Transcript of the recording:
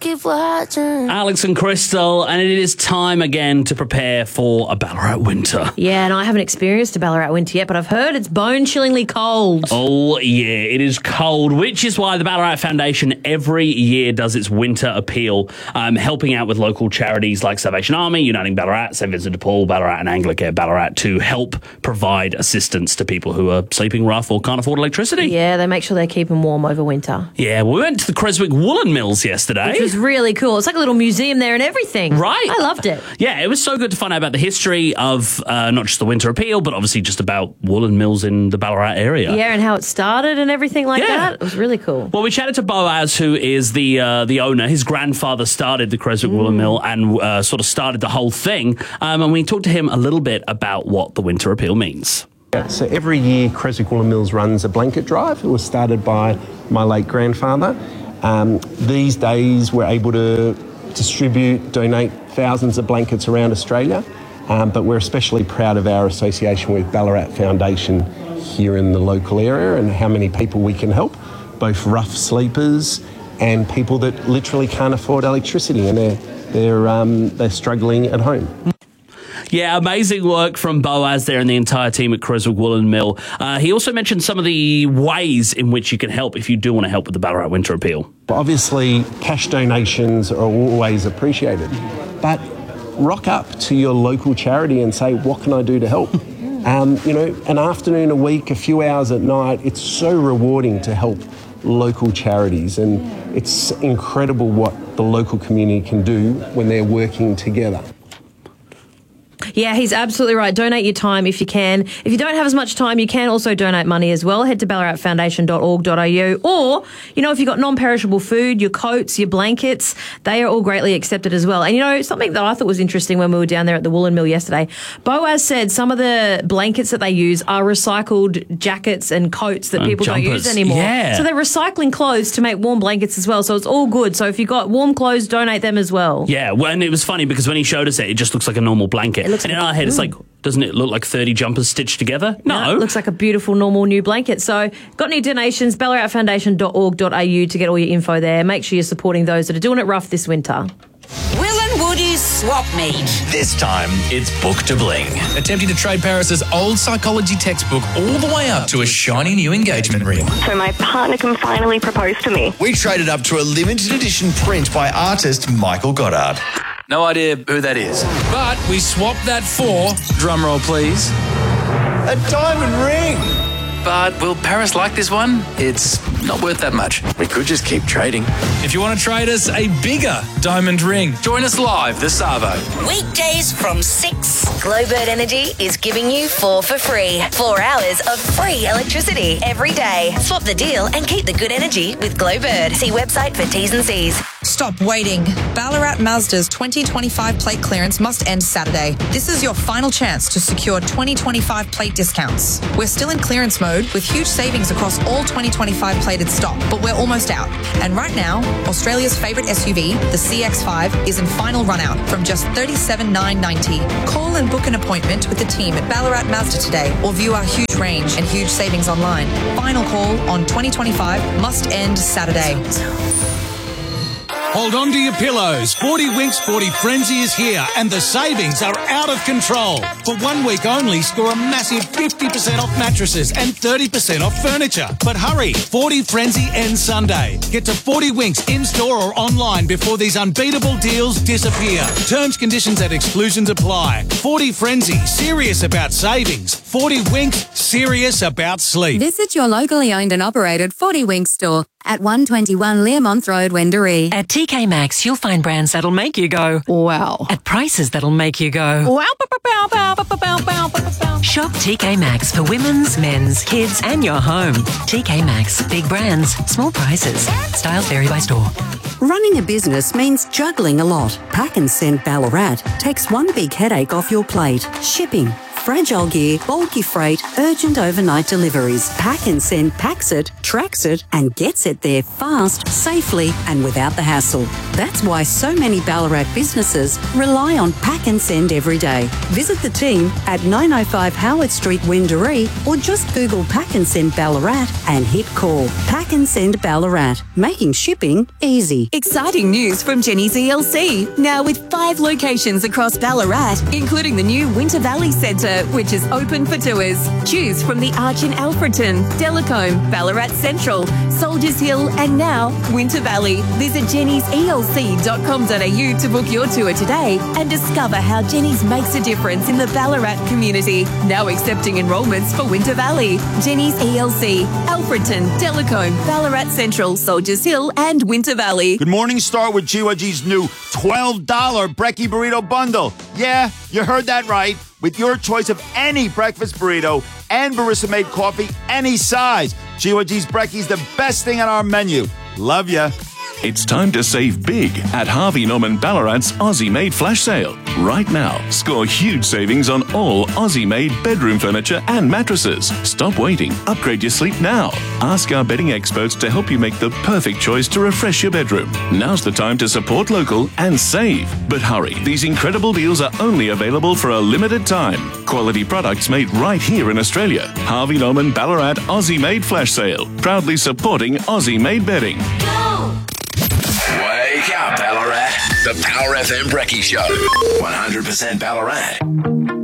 keep watching. Alex and Crystal, and it is time again to prepare for a Ballarat winter. Yeah, and I haven't experienced a Ballarat winter yet, but I've heard it's bone-chillingly cold. Oh, yeah, it is cold, which is why the Ballarat Foundation every year does its winter appeal, helping out with local charities like Salvation Army, Uniting Ballarat, St Vincent de Paul, Ballarat and Anglicare Ballarat to help provide assistance to people who are sleeping rough or can't afford electricity. Yeah, they make sure they keep them warm over winter. Yeah, we went to the Creswick Woolen Mills yesterday. Which was really cool. It's like a little museum there and everything. Right. I loved it. Yeah, it was so good to find out about the history of not just the winter appeal, but obviously just about woolen mills in the Ballarat area. Yeah, and how it started and everything like that. It was really cool. Well, we chatted to Boaz, who is the owner. His grandfather started the Creswick Woolen Mill and sort of started the whole thing. And we talked to him a little bit about what the winter appeal means. Yeah, so every year Creswick Woolen Mills runs a blanket drive. It was started by my late grandfather. These days we're able to donate thousands of blankets around Australia, but we're especially proud of our association with Ballarat Foundation here in the local area and how many people we can help, both rough sleepers and people that literally can't afford electricity and they're struggling at home. Yeah, amazing work from Boaz there and the entire team at Creswick Woolen Mill. He also mentioned some of the ways in which you can help if you do want to help with the Ballarat Winter Appeal. Obviously, cash donations are always appreciated, but rock up to your local charity and say, what can I do to help? An afternoon a week, a few hours at night, it's so rewarding to help local charities, and it's incredible what the local community can do when they're working together. Yeah, he's absolutely right. Donate your time if you can. If you don't have as much time, you can also donate money as well. Head to ballaratfoundation.org.au. Or, if you've got non-perishable food, your coats, your blankets, they are all greatly accepted as well. And, something that I thought was interesting when we were down there at the Woolen Mill yesterday, Boaz said some of the blankets that they use are recycled jackets and coats that people jumpers. don't use anymore. Yeah. So they're recycling clothes to make warm blankets as well. So it's all good. So if you've got warm clothes, donate them as well. Yeah, and it was funny because when he showed us it just looks like a normal blanket. And in our head, it's like, doesn't it look like 30 jumpers stitched together? No. It looks like a beautiful, normal new blanket. So, got any donations? ballaratfoundation.org.au to get all your info there. Make sure you're supporting those that are doing it rough this winter. Will and Woody's Swap Meet. This time, it's Book to Bling. Attempting to trade Paris's old psychology textbook all the way up to a shiny new engagement ring. So my partner can finally propose to me. We traded up to a limited edition print by artist Michael Goddard. No idea who that is. But we swapped that for, drumroll please, a diamond ring. But will Paris like this one? It's not worth that much. We could just keep trading. If you want to trade us a bigger diamond ring, join us live this Savo. Weekdays from 6. Glowbird Energy is giving you 4 for free. 4 hours of free electricity every day. Swap the deal and keep the good energy with Glowbird. See website for T's and C's. Stop waiting. Ballarat Mazda's 2025 plate clearance must end Saturday. This is your final chance to secure 2025 plate discounts. We're still in clearance mode with huge savings across all 2025 plated stock, but we're almost out. And right now, Australia's favourite SUV, the CX-5, is in final run-out from just $37,990. Call and book an appointment with the team at Ballarat Mazda today or view our huge range and huge savings online. Final call on 2025 must end Saturday. Hold on to your pillows. 40 Winks 40 Frenzy is here and the savings are out of control. For 1 week only, score a massive 50% off mattresses and 30% off furniture. But hurry, 40 Frenzy ends Sunday. Get to 40 Winks in-store or online before these unbeatable deals disappear. Terms, conditions and exclusions apply. 40 Frenzy, serious about savings. 40 Winks, serious about sleep. Visit your locally owned and operated 40 Winks store at 121 Learmonth Road, Wendouree. At TK Maxx, you'll find brands that'll make you go, wow. At prices that'll make you go, wow. Shop TK Maxx for women's, men's, kids and your home. TK Maxx. Big brands, small prices. Styles vary by store. Running a business means juggling a lot. Pack and Send Ballarat takes one big headache off your plate. Shipping. Fragile gear, bulky freight, urgent overnight deliveries. Pack and Send packs it, tracks it, and gets it there fast, safely, and without the hassle. That's why so many Ballarat businesses rely on Pack and Send every day. Visit the team at 905 Howard Street, Windaree, or just Google Pack and Send Ballarat and hit call. Pack and Send Ballarat, making shipping easy. Exciting news from Jenny's ELC, now with 5 locations across Ballarat, including the new Winter Valley Centre, which is open for tours. Choose from the Arch in Alfreton, Delacombe, Ballarat Central, Soldiers Hill, and now Winter Valley. Visit jennyselc.com.au to book your tour today and discover how Jenny's makes a difference in the Ballarat community. Now accepting enrolments for Winter Valley. Jenny's ELC, Alfreton, Delacombe, Ballarat Central, Soldiers Hill, and Winter Valley. Good morning, start with GYG's new $12 Brekkie Burrito Bundle. Yeah, you heard that right. With your choice of any breakfast burrito and barista-made coffee, any size. GYG's Brekkie's the best thing on our menu. Love ya. It's time to save big at Harvey Norman Ballarat's Aussie-made flash sale. Right now, score huge savings on all Aussie-made bedroom furniture and mattresses. Stop waiting. Upgrade your sleep now. Ask our bedding experts to help you make the perfect choice to refresh your bedroom. Now's the time to support local and save. But hurry, these incredible deals are only available for a limited time. Quality products made right here in Australia. Harvey Norman Ballarat Aussie-made flash sale. Proudly supporting Aussie-made bedding. Wake up, Ballarat. The Power FM Brekkie Show. 100% Ballarat.